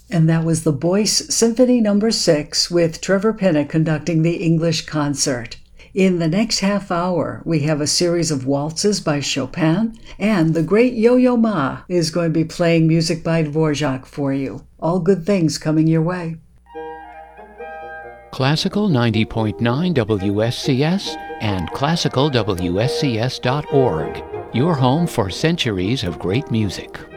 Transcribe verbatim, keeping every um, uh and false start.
And that was the Boyce Symphony Number six with Trevor Pinnock conducting the English concert. In the next half hour, we have a series of waltzes by Chopin, and the great Yo-Yo Ma is going to be playing music by Dvorak for you. All good things coming your way. Classical ninety point nine W S C S and classical W S C S dot org, your home for centuries of great music.